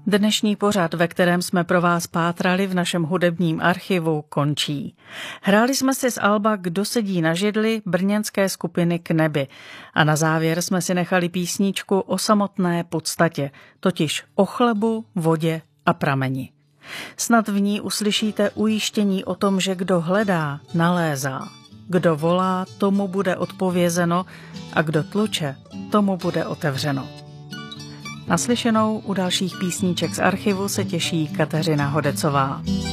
Dnešní pořad, ve kterém jsme pro vás pátrali v našem hudebním archivu, končí. Hráli jsme si z alba Kdo sedí na židli brněnské skupiny K nebi a na závěr jsme si nechali písničku o samotné podstatě, totiž o chlebu, vodě a prameni. Snad v ní uslyšíte ujištění o tom, že kdo hledá, nalézá. Kdo volá, tomu bude odpovězeno a kdo tluče, tomu bude otevřeno. Naslyšenou u dalších písniček z archivu se těší Kateřina Hodecová.